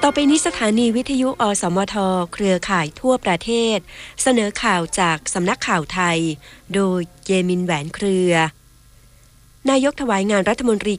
ต่อไปนี้สถานีวิทยุอสมทเครือข่ายทั่วประเทศเสนอข่าวจากสำนักข่าวไทยโดยเยมินแหวนเครือนายกถวายงานรัฐมนตรี